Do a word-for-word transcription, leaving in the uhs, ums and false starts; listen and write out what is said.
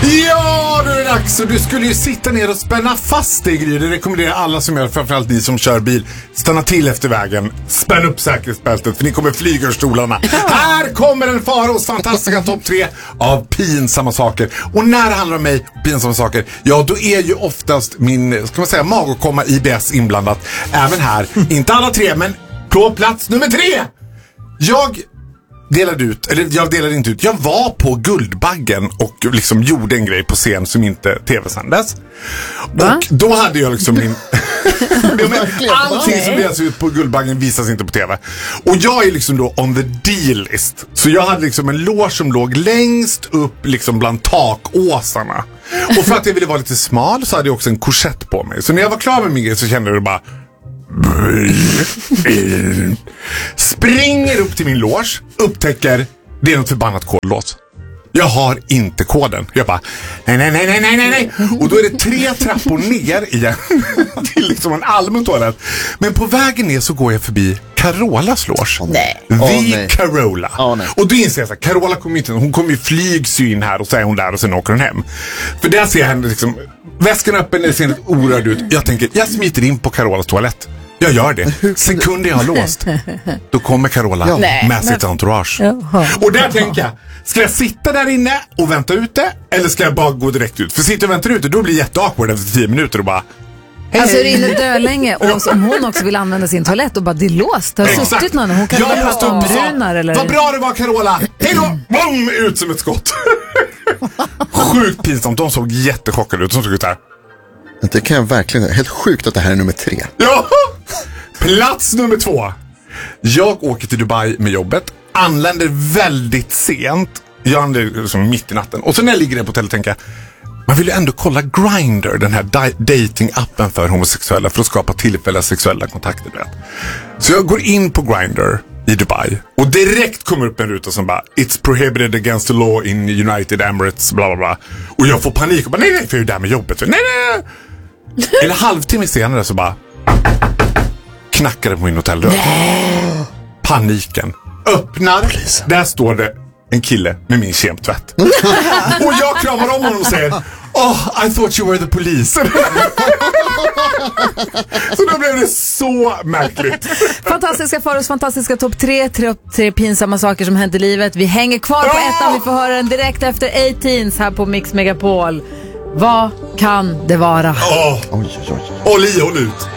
Ja, då är det dags. Så du skulle ju sitta ner och spänna fast dig, Gry. Det rekommenderar alla som gör, framförallt ni som kör bil. Stanna till efter vägen. Spänn upp säkerhetsbältet, för ni kommer flyga ur stolarna. Här kommer en Faros fantastiska topp tre av pinsamma saker. Och när det handlar om mig och pinsamma saker, ja, då är ju oftast min, ska man säga, magåkomma I B S inblandat. Även här, inte alla tre, men på plats nummer tre. Jag delade ut, eller jag delade inte ut. Jag var på Guldbaggen och liksom gjorde en grej på scen som inte tv-sändes. Och då hade jag liksom min allting som delas ut på Guldbaggen visas inte på tv. Och jag är liksom då on the deal-list. Så jag hade liksom en loge som låg längst upp liksom bland takåsarna. Och för att jag ville vara lite smal så hade jag också en korsett på mig. Så när jag var klar med min grej så kände jag bara springer upp till min loge, upptäcker det är något förbannat kodlås. Jag har inte koden. Jag bara, nej, nej, nej, nej, nej, nej. Och då är det tre trappor ner igen till liksom en allmän toalett. Men på vägen ner så går jag förbi Carolas loge. Nej. The Oh, nej. Carola. Oh, nej. Och då inser jag så här, Carola kommer inte, hon kommer ju flygsyn här och så är hon där och sen åker hon hem. För där ser jag henne liksom, väskan öppen, det ser lite orörd ut. Jag tänker, jag smiter in på Carolas toalett. Jag gör det. Sekunder jag har låst, då kommer Carola ja. med men... sitt entourage. Jaha. Och där tänker jag, ska jag sitta där inne och vänta ute, eller ska jag bara gå direkt ut? För sitta och vänta ute, då blir det jätteawkward efter tio minuter och bara hej. Alltså är det inne dö länge. Och om hon också vill använda sin toalett och bara, det är låst. Det har suttit någon. Hon kan bara prata om brunar eller... Vad bra det var, Carola. Hej då. Bom, ut som ett skott. Sjukt pinsamt. De såg jättechockade ut. De såg ut här. Det kan jag verkligen... Helt sjukt att det här är nummer tre. Ja. Plats nummer två. Jag åker till Dubai med jobbet. Anländer väldigt sent. Jag anländer liksom mitt i natten. Och så när jag ligger där på hotellet tänker jag, man vill ju ändå kolla Grindr, den här di- dating-appen för homosexuella, för att skapa tillfälliga sexuella kontakter. Vet. Så jag går in på Grindr i Dubai och direkt kommer upp en ruta som bara, it's prohibited against the law in United Emirates, bla bla bla. Och jag får panik och bara, nej nej, för jag är där med jobbet. Nej nej nej. En halvtimme senare så bara knackade på min hotellrum. Paniken. Öppnar, Polisen. Där står det en kille med min kemtvätt. Och jag kramar om honom och säger, oh, I thought you were the police. Så då blev det så märkligt. Fantastiska Faros, fantastiska topp tre, tre, tre pinsamma saker som hänt i livet. Vi hänger kvar på oh! ettan, vi får höra den direkt efter arton här på Mix Megapol. Vad kan det vara? Oh. Oj, oj, oj. Håll i, håll ut.